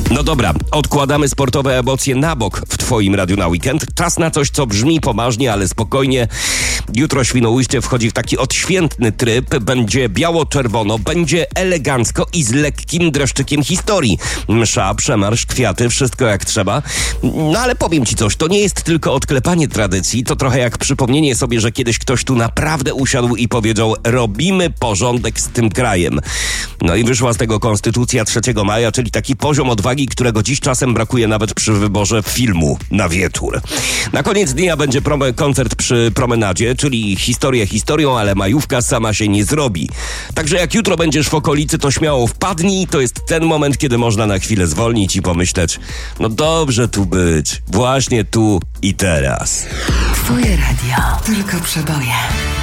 No dobra, odkładamy sportowe emocje na bok w twoim radiu na weekend. Czas na coś, co brzmi poważnie, ale spokojnie. Jutro Świnoujście wchodzi w taki odświętny tryb. Będzie biało-czerwono, będzie elegancko i z lekkim dreszczykiem historii. Msza, przemarsz, kwiaty, wszystko jak trzeba. No ale powiem ci coś, to nie jest tylko odklepanie tradycji, to trochę jak przypomnienie sobie, że kiedyś ktoś tu naprawdę usiadł i powiedział: robimy porządek z tym krajem. No i wyszła z tego Konstytucja 3 maja, czyli taki poziom odwagi, którego dziś czasem brakuje nawet przy wyborze filmu na wieczór. Na koniec dnia będzie koncert przy promenadzie, czyli historia historią, ale majówka sama się nie zrobi. Także jak jutro będziesz w okolicy, to śmiało wpadnij. To jest ten moment, kiedy można na chwilę zwolnić i pomyśleć: no dobrze tu być, właśnie tu i teraz. Twoje radio, tylko przeboje.